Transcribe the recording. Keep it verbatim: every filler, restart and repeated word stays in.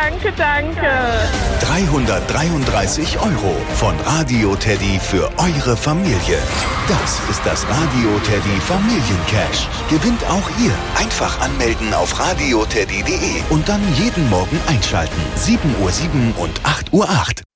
danke, danke. dreihundertdreiunddreißig Euro von Radio Teddy für eure Familie. Das ist das Radio Teddy Familiencash. Gewinnt auch ihr. Einfach anmelden auf radioteddy punkt de und dann jeden Morgen einschalten. sieben Uhr sieben und acht Uhr acht.